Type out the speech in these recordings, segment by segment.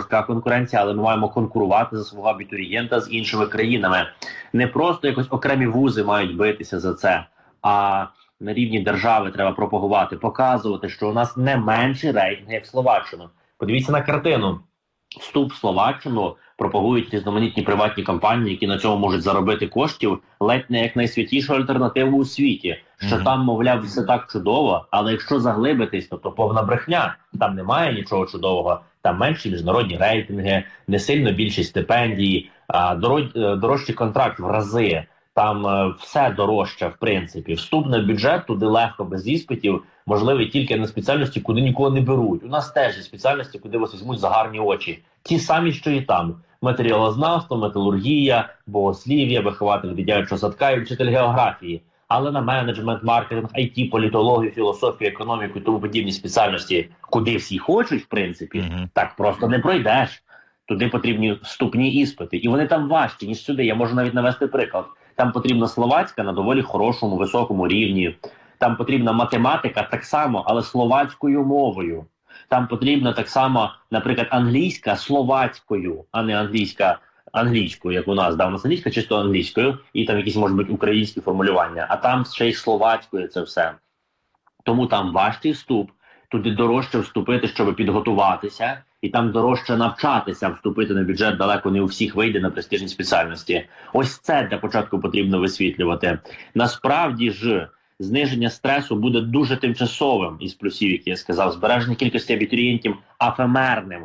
жорстка конкуренція, але ми маємо конкурувати за свого абітурієнта з іншими країнами. Не просто якось окремі вузи мають битися за це, а на рівні держави треба пропагувати, показувати, що у нас не менші рейтинги, як Словаччина. Подивіться на картину. Вступ в Словаччину пропагують різноманітні приватні компанії, які на цьому можуть заробити коштів, ледь не як найсвятішу альтернативу у світі. Що там, мовляв, все так чудово, але якщо заглибитись, то повна брехня. Там немає нічого чудового, там менші міжнародні рейтинги, не сильно більші стипендії, дорожчий контракт в рази. Там все дорожче, в принципі. Вступ на бюджет туди легко, без іспитів, можливий тільки на спеціальності, куди нікого не беруть. У нас теж є спеціальності, куди вас візьмуть за гарні очі. Ті самі, що і там. Матеріалознавство, металургія, богослів'я, вихователь дитячого садка і вчитель географії. Але на менеджмент, маркетинг, IT, політологію, філософію, економіку і тому подібні спеціальності, куди всі хочуть, в принципі, так просто не пройдеш. Туди потрібні вступні іспити. І вони там важчі, ніж сюди. Я можу навіть навести приклад. Там потрібна словацька на доволі хорошому, високому рівні. Там потрібна математика так само, але словацькою мовою. Там потрібна так само, наприклад, англійська словацькою, а не англійська англійською, як у нас. Да, у нас англійська чисто англійською, і там якісь, може бути, українські формулювання. А там ще й словацькою це все. Тому там важчий вступ, туди дорожче вступити, щоб підготуватися, і там дорожче навчатися, вступити на бюджет далеко не у всіх вийде на престижні спеціальності. Ось це для початку потрібно висвітлювати. Насправді ж, зниження стресу буде дуже тимчасовим із плюсів, які я сказав, збереження кількості абітурієнтів афемерним.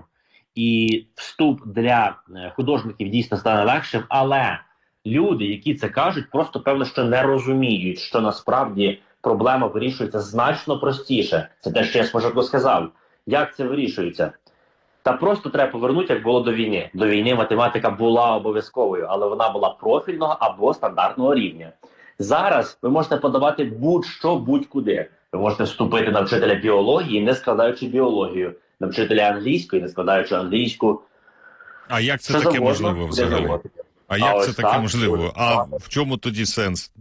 І вступ для художників дійсно стане легшим, але люди, які це кажуть, просто певно, що не розуміють, що насправді проблема вирішується значно простіше. Це те, що я спочатку сказав. Як це вирішується? Та просто треба повернути, як було до війни. До війни математика була обов'язковою, але вона була профільного або стандартного рівня. Зараз ви можете подавати будь-що, будь-куди. Ви можете вступити на вчителя біології, не складаючи біологію, на вчителя англійської, не складаючи англійську. А як це таке можливо взагалі? А як це таке можливо? А в чому тоді сенс?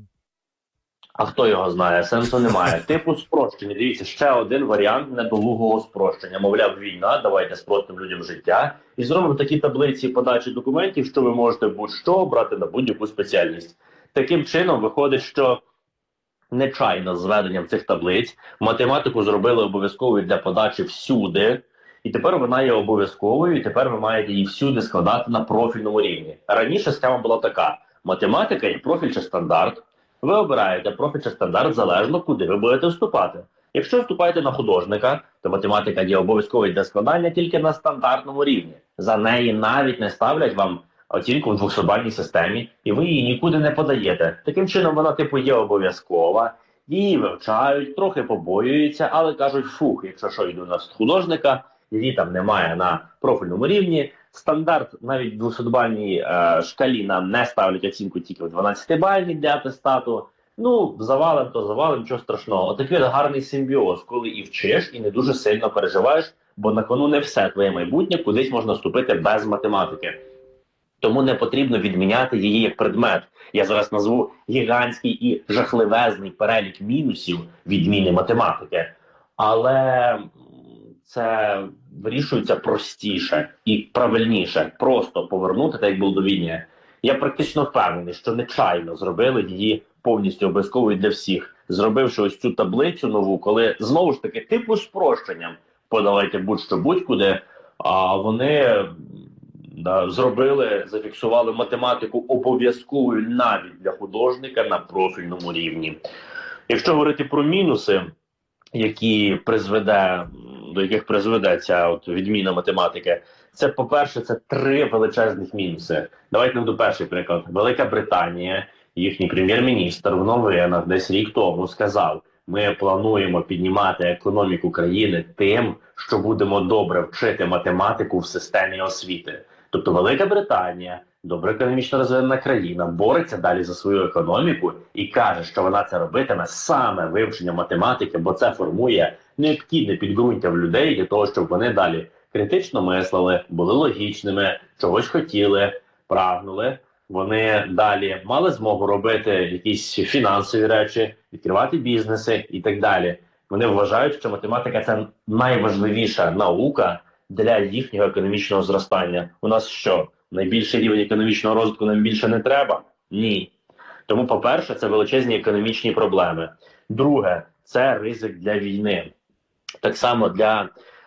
А хто його знає? Сенсу немає. Типу спрощення. Дивіться, ще один варіант недолугого спрощення. Мовляв, війна, давайте спростимо людям життя. І зробимо такі таблиці подачі документів, що ви можете будь-що обрати на будь-яку спеціальність. Таким чином виходить, що нечайно з введенням цих таблиць математику зробили обов'язковою для подачі всюди. І тепер вона є обов'язковою, і тепер ви маєте її всюди складати на профільному рівні. Раніше схема була така. Математика є профіль чи стандарт. Ви обираєте профіль чи стандарт залежно, куди ви будете вступати. Якщо вступаєте на художника, то математика є обов'язковою для складання тільки на стандартному рівні. За неї навіть не ставлять вам оцінку в 200-бальній системі, і ви її нікуди не подаєте. Таким чином вона типу є обов'язкова, її вивчають, трохи побоюються, але кажуть, фух, якщо що, йду на художника, її там немає на профільному рівні. Стандарт навіть в 200-бальній шкалі нам не ставлять оцінку тільки в 12-бальній для атестату. Ну, завалим, то завалим, нічого страшного. Отакий гарний симбіоз, коли і вчиш, і не дуже сильно переживаєш, бо на кону не все твоє майбутнє, кудись можна вступити без математики. Тому не потрібно відміняти її як предмет. Я зараз назву гігантський і жахливезний перелік мінусів відміни математики. Але це вирішується простіше і правильніше. Просто повернути, так як було до війни. Я практично впевнений, що нечайно зробили її повністю обов'язковою для всіх. Зробивши ось цю таблицю нову, коли, знову ж таки, типу спрощенням подавайте будь-що будь-куди, а вони зробили, зафіксували математику обов'язковою навіть для художника на профільному рівні. Якщо говорити про мінуси, до яких призведе ця відміна математики, це, по-перше, це 3 величезних мінуси. Давайте наведу перший приклад. Велика Британія, їхній прем'єр-міністр в новинах десь рік тому сказав, ми плануємо піднімати економіку країни тим, що будемо добре вчити математику в системі освіти. Тобто Велика Британія, добре економічно розвинена країна, бореться далі за свою економіку і каже, що вона це робитиме саме вивчення математики, бо це формує необхідне підґрунтя в людей для того, щоб вони далі критично мислили, були логічними, чогось хотіли, прагнули. Вони далі мали змогу робити якісь фінансові речі, відкривати бізнеси і так далі. Вони вважають, що математика – це найважливіша наука для їхнього економічного зростання. У нас що? Найбільший рівень економічного розвитку нам більше не треба? Ні. Тому, по-перше, це величезні економічні проблеми. Друге, це ризик для війни. Так само для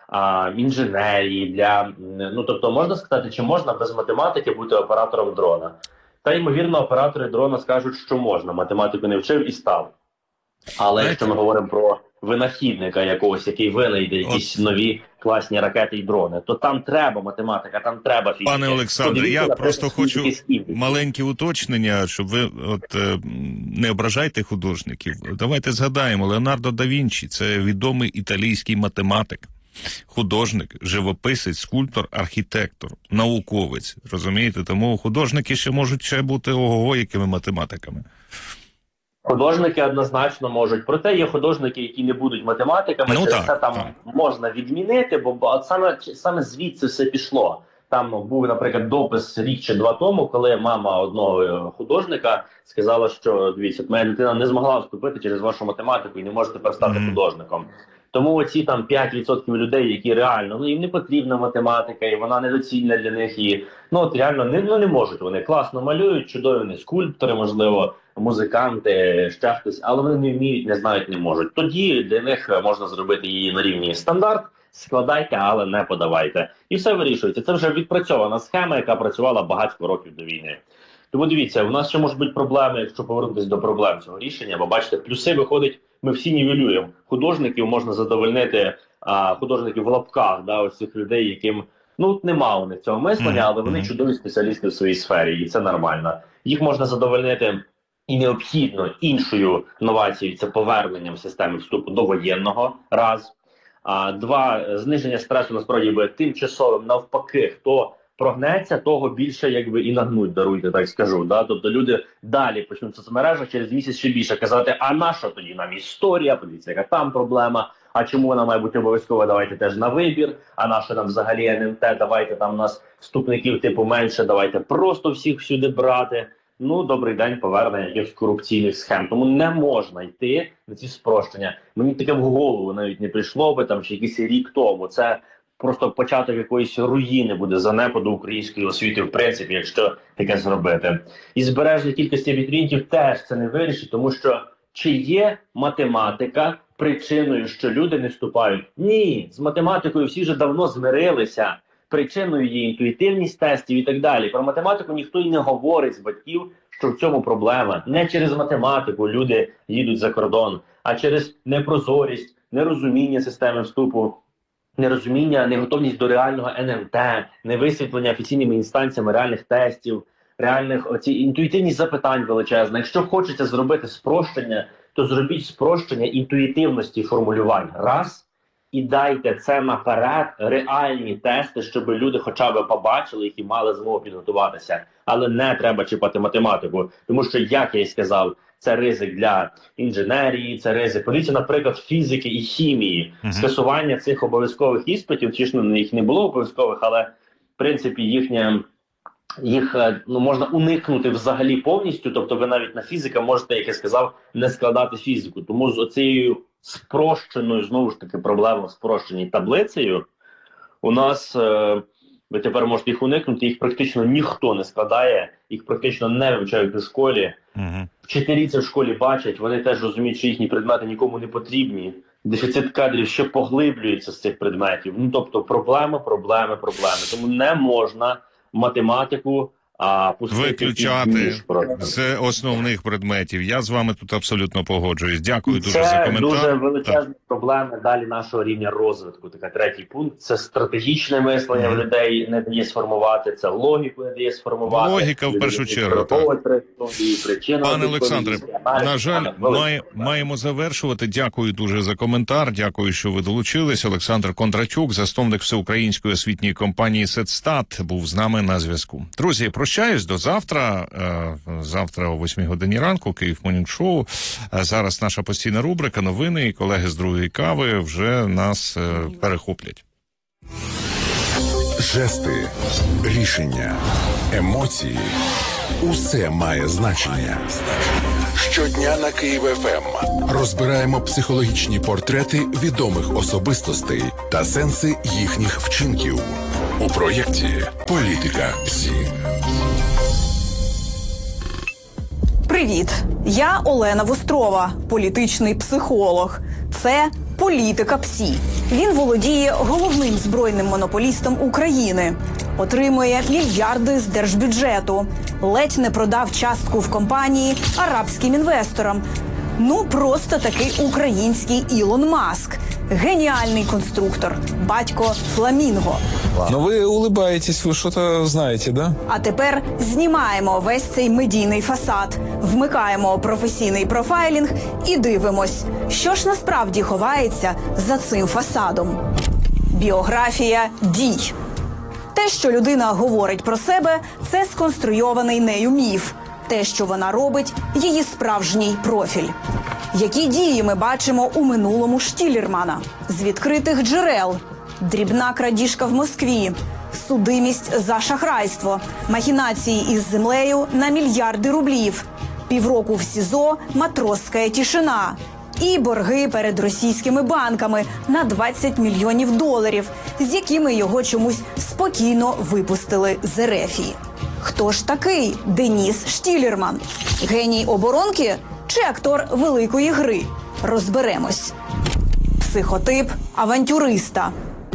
інженерії, тобто можна сказати, чи можна без математики бути оператором дрона? Та, ймовірно, оператори дрона скажуть, що можна. Математику не вчив і став. Але якщо ми говоримо про винахідника якогось, який винайде якісь нові класні ракети і дрони, то там треба математика, там треба фізика. Пане Олександре, я просто хочу маленьке уточнення, щоб ви не ображайте художників. Давайте згадаємо, Леонардо да Вінчі – це відомий італійський математик, художник, живописець, скульптор, архітектор, науковець. Розумієте? Тому художники ще можуть бути ого-го якими математиками. Художники однозначно можуть. Проте є художники, які не будуть математиками, через це там можна відмінити, бо саме звідси все пішло. Там був, наприклад, допис рік чи два тому, коли мама одного художника сказала, що, дивіться, моя дитина не змогла вступити через вашу математику і не може тепер стати художником. Тому оці там 5% людей, які реально, їм не потрібна математика, і вона недоцільна для них, і реально не можуть. Вони класно малюють, чудові вони скульптори, можливо, музиканти, ще хтось, але вони не вміють, не знають, не можуть. Тоді для них можна зробити її на рівні стандарт, складайте, але не подавайте. І все вирішується. Це вже відпрацьована схема, яка працювала багато років до війни. Тому дивіться, у нас ще можуть бути проблеми, якщо повернутися до проблем цього рішення, бо бачите, плюси виходить, ми всі нівелюємо. Художників можна задовольнити, художників в лапках, ось цих людей, яким, нема у них цього мислення, але вони чудові спеціалісти в своїй сфері, і це нормально. Їх можна задовольнити і необхідно іншою новацією, це поверненням системи вступу до воєнного, раз. Два, зниження стресу насправді буде тимчасовим, навпаки, хто прогнеться, того більше і нагнуть, даруйте, так скажу. Тобто люди далі почнуть в соцмережах через місяць ще більше казати, а наша тоді нам історія, подивіться, яка там проблема, а чому вона має бути обов'язково, давайте теж на вибір, а наша нам взагалі НМТ, давайте там у нас вступників типу менше, давайте просто всіх всюди брати. Добрий день, повернення якихось корупційних схем. Тому не можна йти на ці спрощення. Мені таке в голову навіть не прийшло би, ще якийсь рік тому. Це просто початок якоїсь руїни буде, занепаду української освіти, в принципі, якщо таке зробити. І збереження кількості абітурієнтів теж це не вирішить, тому що чи є математика причиною, що люди не вступають? Ні, з математикою всі вже давно змирилися. Причиною є інтуїтивність тестів і так далі. Про математику ніхто й не говорить з батьків, що в цьому проблема. Не через математику люди їдуть за кордон, а через непрозорість, нерозуміння системи вступу, нерозуміння, неготовність до реального НМТ, невисвітлення офіційними інстанціями реальних тестів, реальних інтуїтивність запитань величезна. Якщо хочеться зробити спрощення, то зробіть спрощення інтуїтивності формулювань. Раз. І дайте це наперед, реальні тести, щоб люди хоча б побачили їх і мали змогу підготуватися. Але не треба чіпати математику, тому що, як я і сказав, це ризик для інженерії, це ризик. Подивіться, наприклад, фізики і хімії. Скасування цих обов'язкових іспитів, чи ж їх не було обов'язкових, але, в принципі, їх можна уникнути взагалі повністю, тобто ви навіть на фізика можете, як я сказав, не складати фізику. Тому з оцією спрощеною, знову ж таки, проблемою спрощеній таблицею, у нас, ви тепер можете їх уникнути, їх практично ніхто не складає, їх практично не вивчають у школі. Вчителі це в школі бачать, вони теж розуміють, що їхні предмети нікому не потрібні. Дефіцит кадрів ще поглиблюється з цих предметів. Тобто проблеми. Тому не можна математику виключати з основних предметів. Я з вами тут абсолютно погоджуюсь. Дякую дуже за коментар. Це дуже величезні проблеми далі нашого рівня розвитку. Третій пункт. Це стратегічне мислення в людей не дає сформувати, це логіку не дає сформувати. Логіка в першу чергу. Пане Олександре, на жаль, маємо завершувати. Дякую дуже за коментар. Дякую, що ви долучились. Олександр Кондратюк, засновник всеукраїнської освітньої компанії «Сетстат», був з нами на зв'язку. Друзі, прощаюсь до завтра. Завтра о 8 годині ранку, Київ Монінг Шоу. Зараз наша постійна рубрика «Новини», і колеги з другої кави вже нас перехоплять. Жести, рішення, емоції – усе має значення. Щодня на Київ ФМ розбираємо психологічні портрети відомих особистостей та сенси їхніх вчинків у проєкті «Політика ПСІ». Привіт! Я Олена Вострова, політичний психолог. Це «Політика ПСІ». Він володіє головним збройним монополістом України. Отримує мільярди з держбюджету. Ледь не продав частку в компанії арабським інвесторам. Ну, просто такий український Ілон Маск. Геніальний конструктор. Батько Фламінго. Но вы улыбаетесь, вы что-то знаете, да? А тепер знімаємо весь цей медійний фасад, вмикаємо професійний профайлінг і дивимось, що ж насправді ховається за цим фасадом. Біографія дій. Те, що людина говорить про себе, це сконструйований нею міф. Те, що вона робить, її справжній профіль. Які дії ми бачимо у минулому Штілермана? З відкритих джерел. Дрібна крадіжка в Москві, судимість за шахрайство, махінації із землею на мільярди рублів, півроку в СІЗО, матросська тишина і борги перед російськими банками на 20 мільйонів доларів, з якими його чомусь спокійно випустили з РФ. Хто ж такий Деніс Штілерман? Геній оборонки чи актор великої гри? Розберемось. Психотип авантюриста.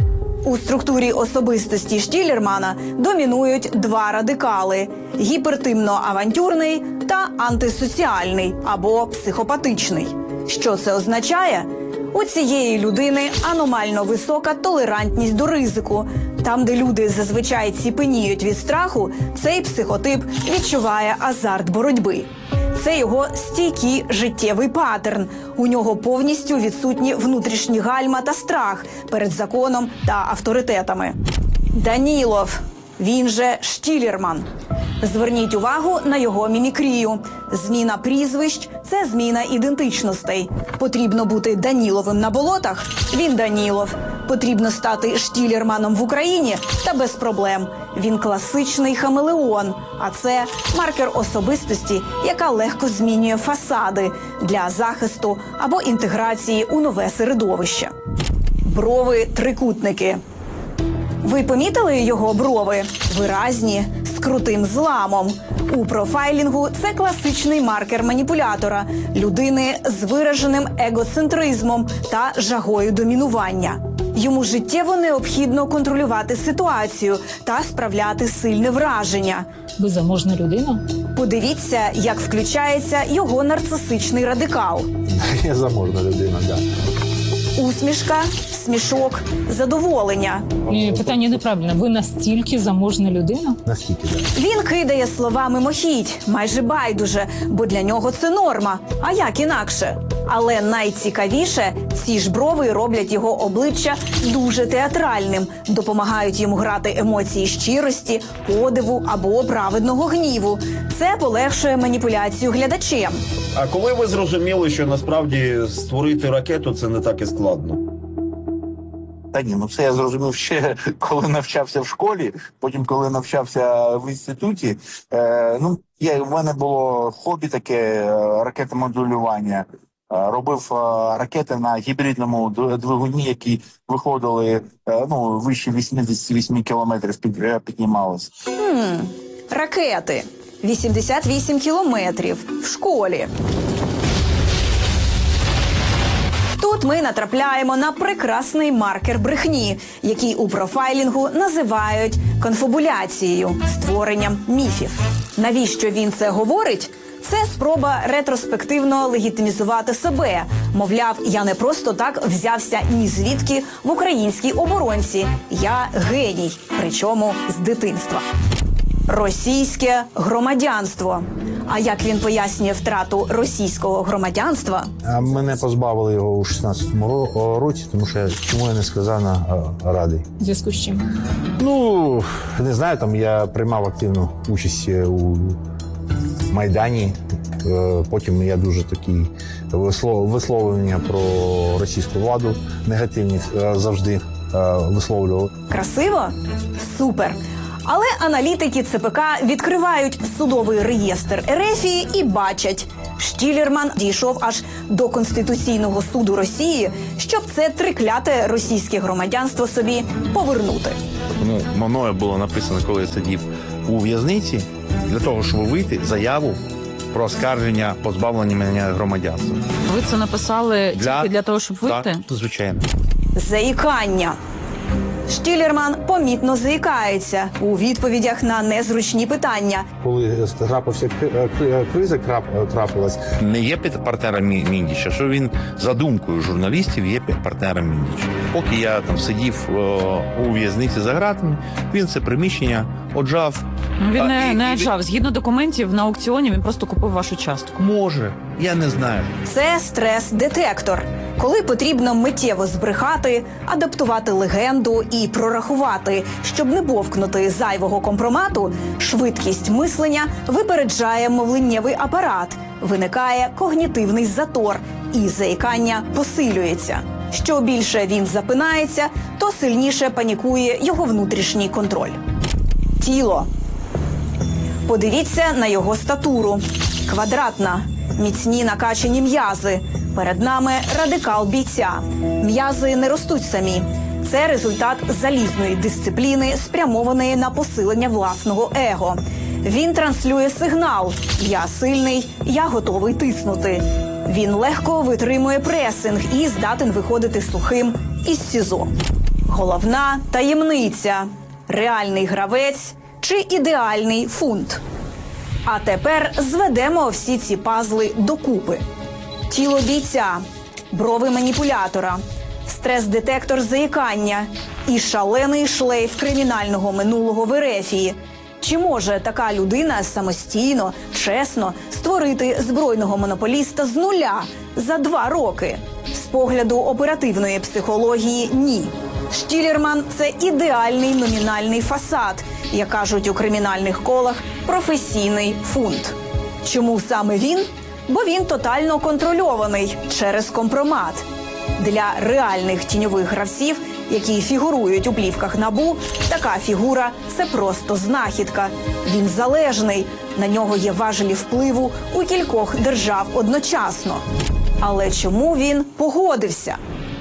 У структурі особистості Штілермана домінують два радикали – гіпертимно-авантюрний та антисоціальний або психопатичний. Що це означає? У цієї людини аномально висока толерантність до ризику. Там, де люди зазвичай ціпеніють від страху, цей психотип відчуває азарт боротьби. Це його стійкий життєвий паттерн. У нього повністю відсутні внутрішні гальма та страх перед законом та авторитетами. Данілов, він же Штілерман. Зверніть увагу на його мімікрію. Зміна прізвищ – це зміна ідентичностей. Потрібно бути Даніловим на болотах – він Данілов. Потрібно стати Штілерманом в Україні – та без проблем. Він класичний хамелеон, а це маркер особистості, яка легко змінює фасади для захисту або інтеграції у нове середовище. Брови-трикутники. Ви помітили його брови? Виразні, з крутим зламом. У профайлінгу це класичний маркер маніпулятора, людини з вираженим егоцентризмом та жагою домінування. Йому життєво необхідно контролювати ситуацію та справляти сильне враження. Ви заможна людина? Подивіться, як включається його нарцисичний радикал. Я заможна людина, так. Усмішка, смішок, задоволення. Питання неправильне. Ви настільки заможна людина? Наскільки, так. Він кидає слова мимохідь, майже байдуже, бо для нього це норма. А як інакше? Але найцікавіше, ці ж брови роблять його обличчя дуже театральним, допомагають йому грати емоції щирості, подиву або праведного гніву. Це полегшує маніпуляцію глядачем. А коли ви зрозуміли, що насправді створити ракету – це не так і складно? Та ні, це я зрозумів ще, коли навчався в школі, потім, коли навчався в інституті. В мене було хобі таке ракетомоделювання. Робив ракети на гібридному двигуні, які виходили вище 88 кілометрів, піднімалися. Ракети. 88 кілометрів. В школі. Тут ми натрапляємо на прекрасний маркер брехні, який у профайлінгу називають конфабуляцією, створенням міфів. Навіщо він це говорить? Це спроба ретроспективно легітимізувати себе. Мовляв, я не просто так взявся ні звідки в українській оборонці. Я геній, причому з дитинства. Російське громадянство. А як він пояснює втрату російського громадянства? Мене позбавили його у 16-му році, тому що чому я не сказано радий. В зв'язку з чим? Не знаю, я приймав активну участь у Майдані. Потім я дуже такі висловлення про російську владу негативні завжди висловлював. Красиво? Супер! Але аналітики ЦПК відкривають судовий реєстр РФ і бачать Штілерман дійшов аж до Конституційного суду Росії, щоб це трикляте російське громадянство собі повернути. Мною було написано, коли я сидів у в'язниці, для того, щоб вийти, заяву про оскарження позбавлення мене громадянства. Ви це написали тільки для того, щоб вийти? Так, звичайно. Заїкання. Штілерман помітно заїкається у відповідях на незручні питання. Коли трапився криза, трапилась. Не є партнером Міндіча, що він за думкою журналістів є партнером Міндіча. Поки я там сидів у в'язниці за ґратами, він це приміщення оджав. Він не оджав. Згідно документів, на аукціоні він просто купив вашу частку. Може, я не знаю. Це стрес-детектор. Коли потрібно миттєво збрехати, адаптувати легенду і прорахувати, щоб не бовкнути зайвого компромату, швидкість мислення випереджає мовленнєвий апарат, виникає когнітивний затор і заїкання посилюється. Що більше він запинається, то сильніше панікує його внутрішній контроль. Тіло. Подивіться на його статуру. Квадратна, міцні накачані м'язи. Перед нами радикал бійця. М'язи не ростуть самі. Це результат залізної дисципліни, спрямованої на посилення власного его. Він транслює сигнал «Я сильний, я готовий тиснути». Він легко витримує пресинг і здатен виходити сухим із СІЗО. Головна таємниця – реальний гравець чи ідеальний фунт. А тепер зведемо всі ці пазли докупи. Тіло бійця, брови маніпулятора, стрес-детектор заїкання і шалений шлейф кримінального минулого в Ерефії. Чи може така людина самостійно, чесно створити збройного монополіста з нуля за 2 роки? З погляду оперативної психології – ні. Штілерман – це ідеальний номінальний фасад, як кажуть у кримінальних колах, професійний фунт. Чому саме він? Бо він тотально контрольований через компромат. Для реальних тіньових гравців, які фігурують у плівках НАБУ, така фігура – це просто знахідка. Він залежний, на нього є важелі впливу у кількох держав одночасно. Але чому він погодився?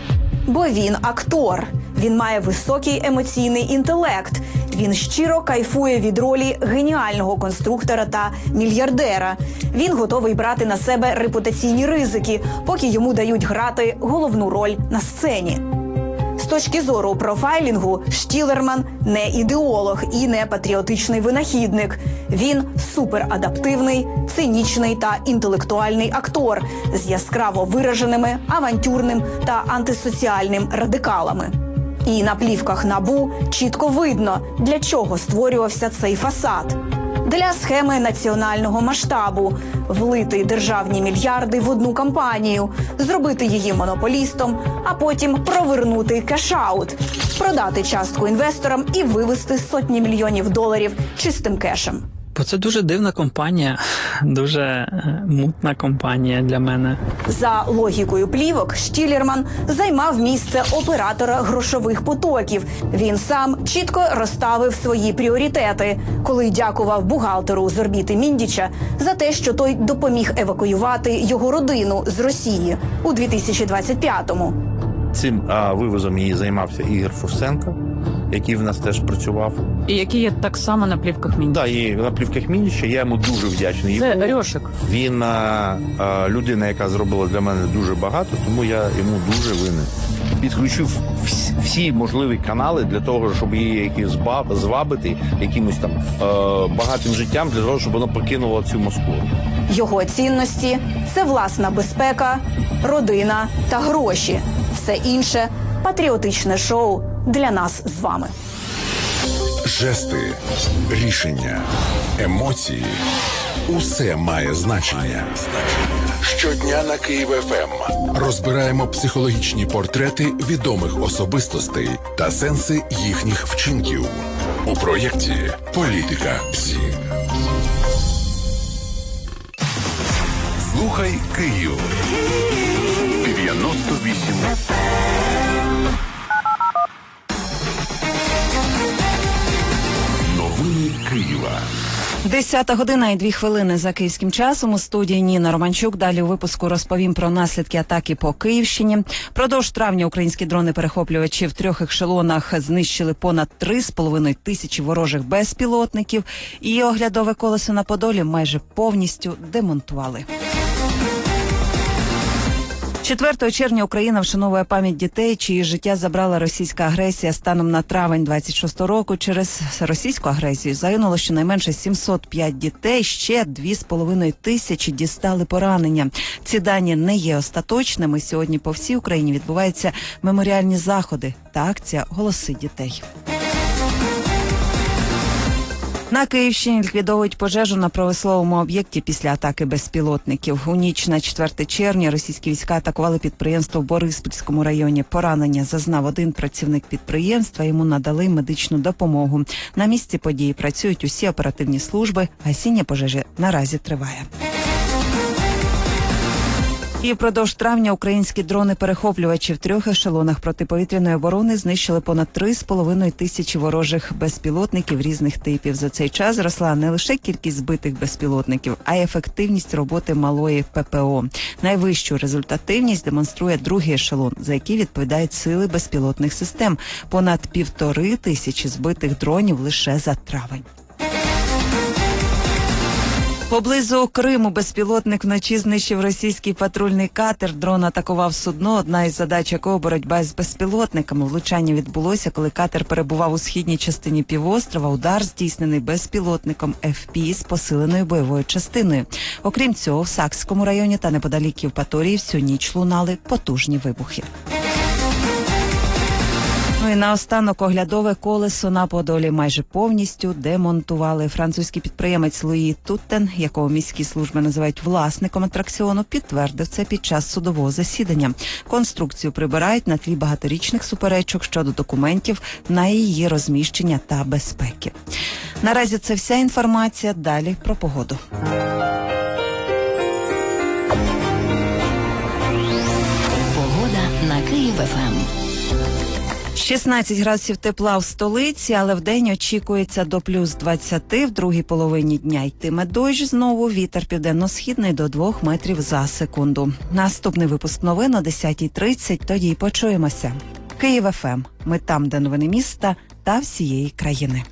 Бо він актор. Він має високий емоційний інтелект. Він щиро кайфує від ролі геніального конструктора та мільярдера. Він готовий брати на себе репутаційні ризики, поки йому дають грати головну роль на сцені. З точки зору профайлінгу, Штілерман не ідеолог і не патріотичний винахідник. Він суперадаптивний, цинічний та інтелектуальний актор з яскраво вираженими авантюрним та антисоціальним радикалами. І на плівках НАБУ чітко видно, для чого створювався цей фасад. Для схеми національного масштабу – влити державні мільярди в одну кампанію, зробити її монополістом, а потім провернути кеш-аут, продати частку інвесторам і вивести сотні мільйонів доларів чистим кешем. Бо це дуже дивна компанія, дуже мутна компанія для мене. За логікою плівок, Штілерман займав місце оператора грошових потоків. Він сам чітко розставив свої пріоритети, коли дякував бухгалтеру з орбіти Міндіча за те, що той допоміг евакуювати його родину з Росії у 2025-му. Цим вивозом її займався Ігор Фурсенко, який в нас теж працював. І який є так само на плівках Міндіча. Так, і на плівках Міндіча, я йому дуже вдячний. Це Рьошик. Він людина, яка зробила для мене дуже багато, тому я йому дуже винен. Підключив всі можливі канали для того, щоб її звабити якимось там багатим життям, для того, щоб вона покинула цю Москву. Його цінності – це власна безпека, родина та гроші. Все інше – патріотичне шоу для нас з вами. Жести, рішення, емоції – усе має значення. Щодня на Київ ФМ розбираємо психологічні портрети відомих особистостей та сенси їхніх вчинків у проєкті «Політика ПСІ». Слухай Київ 98 Новини Києва. 10 година і 2 хвилини за київським часом. У студії Ніна Романчук. Далі у випуску розповім про наслідки атаки по Київщині. Продовж травня українські дрони-перехоплювачі в 3 ешелонах знищили понад 3,5 тисячі ворожих безпілотників. І оглядове колесо на Подолі майже повністю демонтували. 4 червня Україна вшановує пам'ять дітей, чиї життя забрала російська агресія. Станом на травень 26 року через російську агресію загинуло щонайменше 705 дітей, ще 2,5 тисячі дістали поранення. Ці дані не є остаточними. Сьогодні по всій Україні відбуваються меморіальні заходи та акція «Голоси дітей». На Київщині ліквідовують пожежу на промисловому об'єкті після атаки безпілотників. У ніч на 4 червня російські війська атакували підприємство в Бориспільському районі. Поранення зазнав один працівник підприємства, йому надали медичну допомогу. На місці події працюють усі оперативні служби, гасіння пожежі наразі триває. І впродовж травня українські дрони-перехоплювачі в 3 ешелонах протиповітряної оборони знищили понад 3,5 тисячі ворожих безпілотників різних типів. За цей час зросла не лише кількість збитих безпілотників, а й ефективність роботи малої ППО. Найвищу результативність демонструє 2-й ешелон, за який відповідають сили безпілотних систем. Понад 1,5 тисячі збитих дронів лише за травень. Поблизу Криму безпілотник вночі знищив російський патрульний катер. Дрон атакував судно, одна із задач якого боротьба з безпілотниками. Влучання відбулося, коли катер перебував у східній частині півострова. Удар здійснений безпілотником FP з посиленою бойовою частиною. Окрім цього, в Сакському районі та неподалік Євпаторії всю ніч лунали потужні вибухи. Ну і наостанок оглядове колесо на Подолі майже повністю демонтували. Французький підприємець Луї Туттен, якого міські служби називають власником атракціону, підтвердив це під час судового засідання. Конструкцію прибирають на тлі багаторічних суперечок щодо документів на її розміщення та безпеки. Наразі це вся інформація. Далі про погоду. Погода на Київ-ФМ. 16 градусів тепла в столиці, але вдень очікується до плюс 20. В другій половині дня йтиме дощ знову, вітер південно-східний до 2 метрів за секунду. Наступний випуск новин о 10:30, тоді й почуємося. Київ-ФМ. Ми там, де новини міста та всієї країни.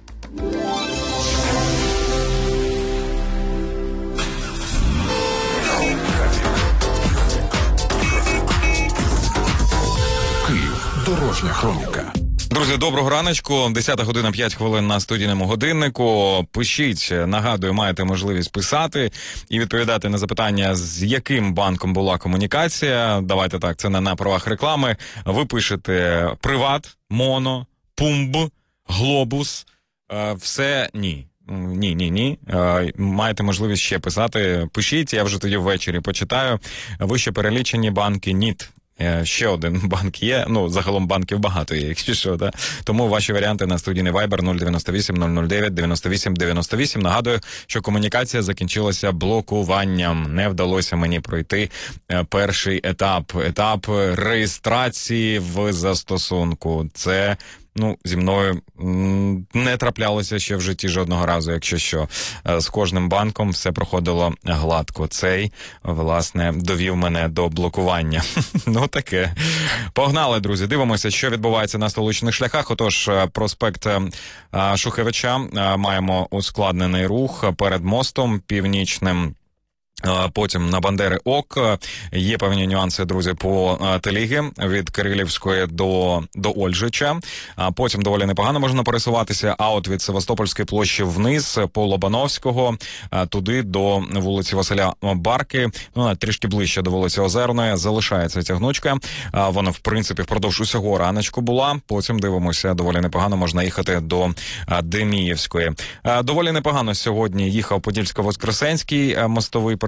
Дорожня хроніка. Друзі, доброго раночку. 10 година 5 хвилин на студійному годиннику. Пишіть, нагадую, маєте можливість писати і відповідати на запитання, з яким банком була комунікація. Давайте так, це не на правах реклами. Ви пишете «Приват», «Моно», «Пумб», «Глобус», все «Ні». Ні. Маєте можливість ще писати. Пишіть, я вже тоді ввечері почитаю. Вище перелічені банки «Ніт». Ще один банк є, загалом банків багато є, якщо що, да? Тому ваші варіанти на студійний Viber 098 009 98 98. Нагадую, що комунікація закінчилася блокуванням. Не вдалося мені пройти перший етап реєстрації в застосунку. Це зі мною не траплялося ще в житті жодного разу, якщо що. З кожним банком все проходило гладко. Цей, власне, довів мене до блокування. Таке. Погнали, друзі. Дивимося, що відбувається на столичних шляхах. Отож, проспект Шухевича маємо ускладнений рух перед мостом північним. Потім на Бандери ОК є певні нюанси, друзі, по Теліги від Кирилівської до Ольжича. Потім доволі непогано можна пересуватися, а от від Севастопольської площі вниз по Лобановського, туди до вулиці Василя Барки, трішки ближче до вулиці Озерної, залишається тягнучка. Вона, в принципі, впродовж усього раночку була. Потім дивимося, доволі непогано можна їхати до Деміївської. Доволі непогано сьогодні їхав Подільсько-Воскресенський мостовий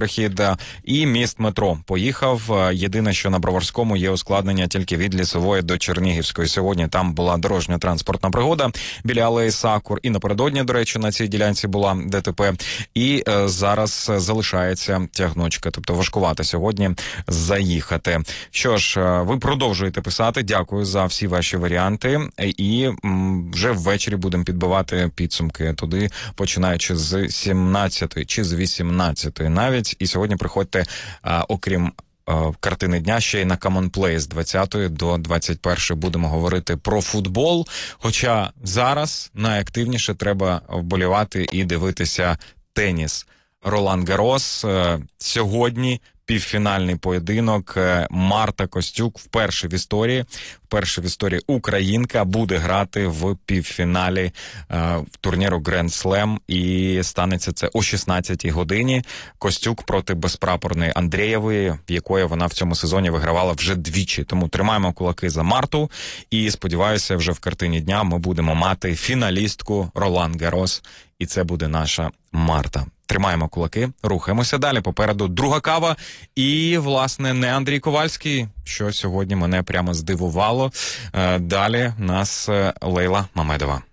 перехід, і міст метро поїхав. Єдине, що на Броварському є ускладнення тільки від Лісової до Чернігівської. Сьогодні там була дорожньо-транспортна пригода біля алеї Сакур. І напередодні, до речі, на цій ділянці була ДТП. І зараз залишається тягнучка. Тобто важкувати сьогодні заїхати. Що ж, ви продовжуєте писати. Дякую за всі ваші варіанти. І вже ввечері будемо підбивати підсумки туди, починаючи з 17 чи з 18 навіть. І сьогодні приходьте, окрім картини дня, ще й на Common Play з 20 до 21 будемо говорити про футбол. Хоча зараз найактивніше треба вболівати і дивитися теніс. Ролан Гаррос. Сьогодні півфінальний поєдинок. Марта Костюк вперше в історії українка буде грати в півфіналі турніру Grand Slam, і станеться це о 16-й годині. Костюк проти безпрапорної Андрієвої, в якої вона в цьому сезоні вигравала вже двічі. Тому тримаємо кулаки за Марту і сподіваюся, вже в картині дня ми будемо мати фіналістку Ролан Гаррос, і це буде наша Марта. Тримаємо кулаки, рухаємося далі. Попереду друга кава. І, власне, не Андрій Ковальський, що сьогодні мене прямо здивувало. Далі нас Лейла Мамедова.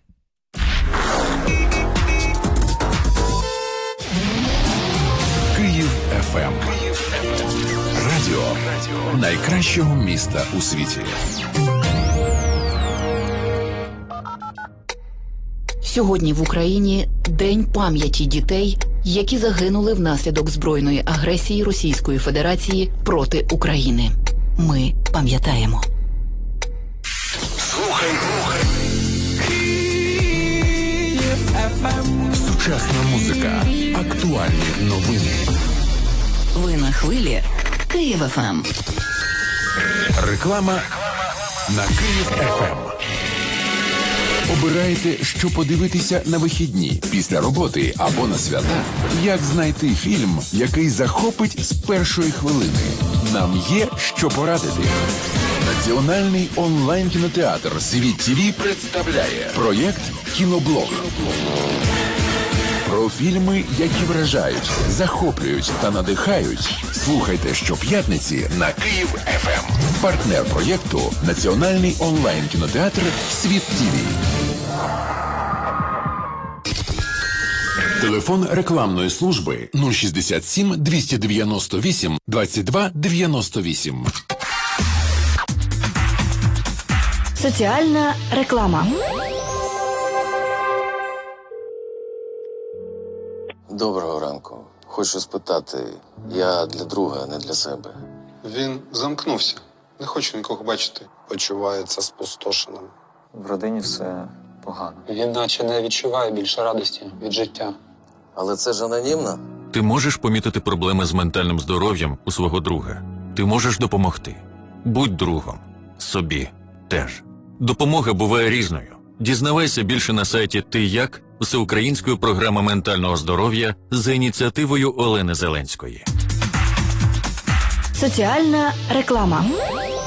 Київ ФМ. Радіо найкращого міста у світі. Сьогодні в Україні День пам'яті дітей, які загинули внаслідок збройної агресії Російської Федерації проти України. Ми пам'ятаємо. Слухай. Сучасна музика. Актуальні новини. Ви на хвилі Київ ФМ. Реклама на Київ ФМ. Обираєте, що подивитися на вихідні, після роботи або на свята? Як знайти фільм, який захопить з першої хвилини? Нам є що порадити. Національний онлайн-кінотеатр «Світ ТВ» представляє проєкт «Кіноблог». Про фільми, які вражають, захоплюють та надихають. Слухайте щоп'ятниці на Київ ФМ. Партнер проєкту – Національний онлайн-кінотеатр «Світ ТВ». Телефон рекламної служби 067 298 22 98. Соціальна реклама. Доброго ранку. Хочу спитати, я для друга, не для себе. Він замкнувся. Не хоче нікого бачити. Почувається спустошеним. В родині все погано. Він наче не відчуває більше радості від життя. Але це ж анонімно. Ти можеш помітити проблеми з ментальним здоров'ям у свого друга. Ти можеш допомогти. Будь другом. Собі теж. Допомога буває різною. Дізнавайся більше на сайті «Ти як?» Всеукраїнської програми ментального здоров'я за ініціативою Олени Зеленської. Соціальна реклама.